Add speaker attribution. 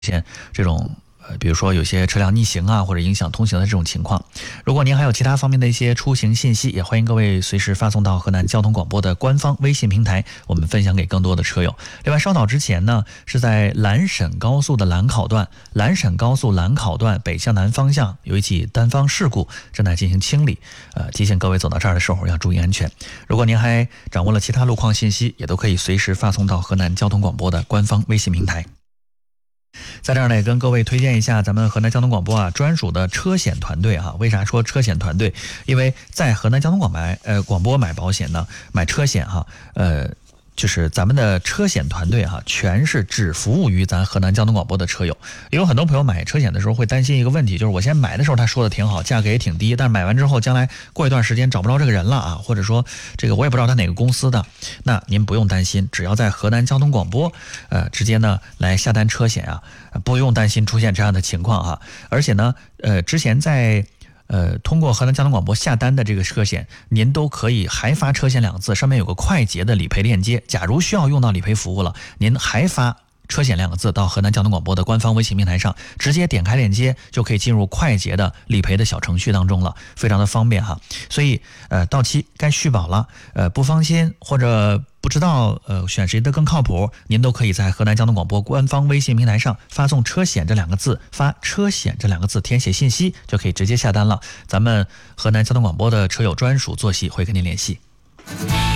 Speaker 1: 现这种比如说有些车辆逆行啊，或者影响通行的这种情况。如果您还有其他方面的一些出行信息，也欢迎各位随时发送到河南交通广播的官方微信平台，我们分享给更多的车友。另外，稍早之前呢，是在兰沈高速的兰考段北向南方向有一起单方事故正在进行清理，提醒各位走到这儿的时候要注意安全。如果您还掌握了其他路况信息，也都可以随时发送到河南交通广播的官方微信平台。在这儿呢，也跟各位推荐一下咱们河南交通广播专属的车险团队为啥说车险团队？因为在河南交通广播买保险呢，买车险就是咱们的车险团队全是只服务于咱河南交通广播的车友。有很多朋友买车险的时候会担心一个问题，就是我先买的时候他说的挺好，价格也挺低，但是买完之后将来过一段时间找不着这个人了或者说这个我也不知道他哪个公司的。那您不用担心，只要在河南交通广播直接呢来下单车险不用担心出现这样的情况而且呢之前在通过河南交通广播下单的这个车险，您都可以还发车险2个字，上面有个快捷的理赔链接。假如需要用到理赔服务了，您还发车险2个字到河南交通广播的官方微信平台上，直接点开链接就可以进入快捷的理赔的小程序当中了，非常的方便所以到期该续保了，不放心或者不知道选谁的更靠谱，您都可以在河南交通广播官方微信平台上发送车险这2个字，发车险这2个字，填写信息就可以直接下单了。咱们河南交通广播的车友专属坐席会跟您联系。